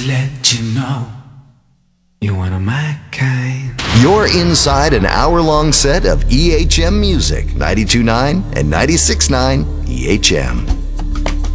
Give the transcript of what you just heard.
to let you know you're one of my kind. You're inside an hour-long set of EHM music, 92.9 and 96.9 EHM.